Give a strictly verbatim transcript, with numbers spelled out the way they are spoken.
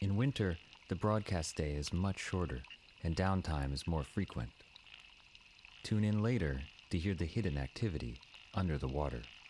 In winter, the broadcast day is much shorter, and downtime is more frequent. Tune in later to hear the hidden activity under the water.